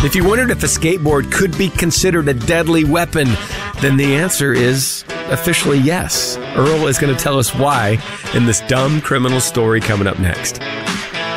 If you wondered if a skateboard could be considered a deadly weapon, then the answer is officially yes. Earl is going to tell us why in this dumb criminal story coming up next.